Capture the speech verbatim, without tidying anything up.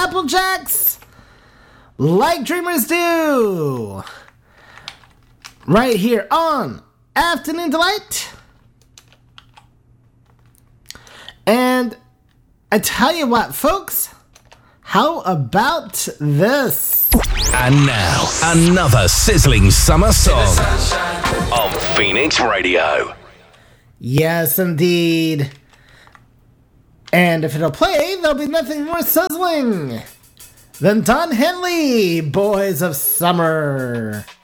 Apple Jacks like dreamers do. Right here on Afternoon Delight. And I tell you what, folks, how about this? And now, another sizzling summer song on Phoenix Radio. Yes, indeed. And if it'll play, there'll be nothing more sizzling than Don Henley, Boys of Summer.